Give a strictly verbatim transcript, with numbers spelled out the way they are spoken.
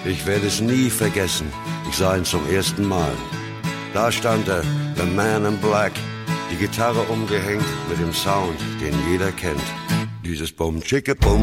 Ich werde es nie vergessen, ich sah ihn zum ersten Mal. Da stand er, The Man in Black, die Gitarre umgehängt mit dem Sound, den jeder kennt. Dieses Bum, Chicke, Bum,